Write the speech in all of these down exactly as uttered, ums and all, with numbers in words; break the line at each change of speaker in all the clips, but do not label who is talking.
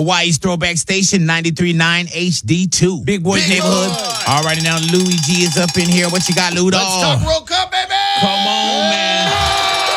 Hawaii's throwback station, ninety-three point nine H D two. Big Boys
Big
Neighborhood.
Boy.
All right, now Louis G is up in here. What you got, Ludo?
Let's talk World Cup, baby!
Come on, man.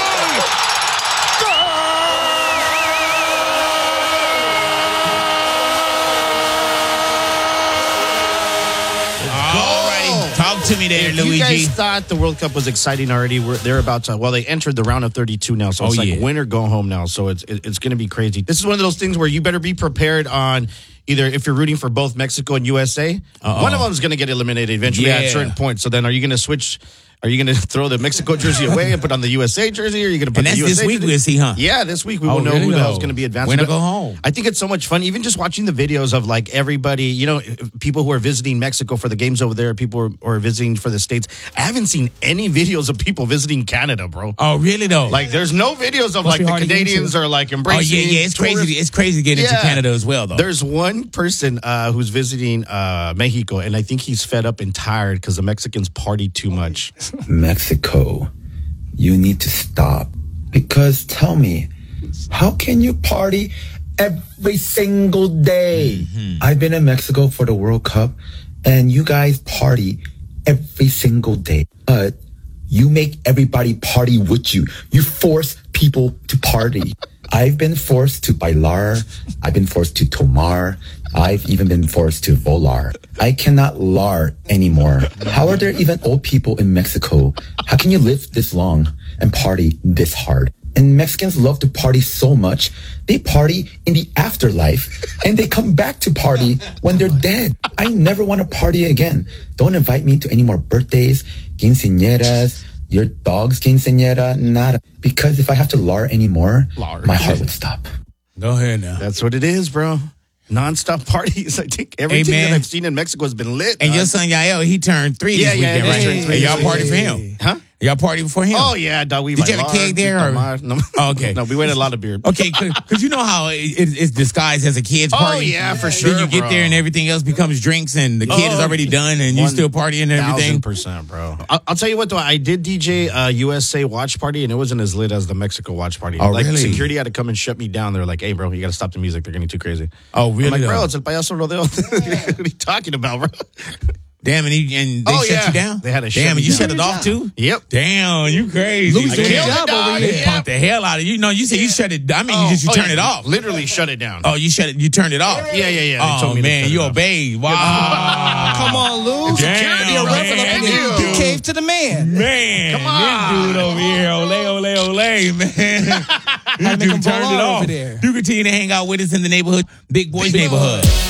Talk to me there,
if
Louis
you guys
G.
thought the World Cup was exciting already, we're, they're about to, well, they entered the round of thirty-two now, so it's
Oh,
like
yeah.
win or go home now, so it's it, it's going to be crazy. This is one of those things where you better be prepared on either if you're rooting for both Mexico and U S A,
Uh-oh.
one of them is going to get eliminated eventually at
Yeah.
a certain point, so then are you going to switch... Are you going to throw the Mexico jersey away and put on the U S A jersey? Or are you going to put
And that's
the U S A
this week
jersey?
we'll see, huh?
Yeah, this week we
Oh,
will know
really,
who the hell's
though?
going to be advancing.
When to
But
go home.
I think it's so much fun, even just watching the videos of like everybody, you know, people who are visiting Mexico for the games over there, people who are, who are visiting for the States. I haven't seen any videos of people visiting Canada, bro.
Oh, really, though?
Like, there's no videos of
Must
like
be
the
hard to get
Canadians
into.
are like
oh,
embracing.
yeah, yeah. It's crazy.
tourists.
It's crazy to get into
Yeah.
Canada as well, though.
There's one person uh, who's visiting uh, Mexico, and I think he's fed up and tired because the Mexicans party too much.
Mexico, you need to stop. Because tell me, how can you party every single day?
Mm-hmm.
I've been in Mexico for the World Cup, and you guys party every single day. But you make everybody party with you. You force people to party. I've been forced to bailar. I've been forced to tomar. I've even been forced to volar. I cannot lar anymore. How are there even old people in Mexico? How can you live this long and party this hard? And Mexicans love to party so much, they party in the afterlife and they come back to party when they're dead. I never want to party again. Don't invite me to any more birthdays, quinceañeras, your dog's quinceañera, nada. Because if I have to lar anymore,
Lar.
my heart would stop.
Go ahead now.
That's what it is, bro. Non-stop parties. I think everything
man.
that I've seen in Mexico has been lit.
And
dog.
your son Yael, he turned three
Yeah,
this
yeah,
weekend,
he
right?
turned three
And y'all
this
party for
weekend.
him.
Huh?
Y'all party for him?
Oh, yeah, dog. We
Did you have a keg there, or-
No.
Oh, okay.
No, we went a lot of beer.
Okay, because you know how it, it, it's disguised as a kid's
Oh,
party.
yeah, for
Then
sure,
you get
bro.
there and everything else becomes drinks, and the kid is
Oh,
already done, and you
one
still partying and everything.
Thousand percent, bro. I'll, I'll tell you what, though. I did D J a U S A watch party, and it wasn't as lit as the Mexico watch party.
Oh,
like,
really?
security had to come and shut me down. They're like, hey, bro, you got to stop the music. They're getting too crazy.
Oh, really?
I'm like, bro,
though?
it's El Payaso Rodeo. What are you talking about, bro?
Damn, and, he, and they
Oh,
shut
yeah.
you down?
They had to shut
Damn,
me
and you
down.
shut it off, too?
Yep.
Damn, you crazy.
Louis
man.
did a
Killed
job
it,
over
dog.
here.
They
Yeah.
punked the hell out of you. No, you said you shut it. I mean, you just you
Oh,
turn
yeah.
it off.
Literally shut it down.
Oh, you shut it. You turned it off.
Yeah, yeah, yeah. They
Oh
told me to
man,
turn it
you
off.
obeyed. Wow.
Come on, Lou.
Damn,
Security arrest
man.
for the
You,
video.
you cave to the man.
Man,
Come on.
this dude over here, ole, ole, ole, man. This
make him
dude turned
volar
it off.
over there.
You continue to hang out with us in the neighborhood, Big Boys Neighborhood.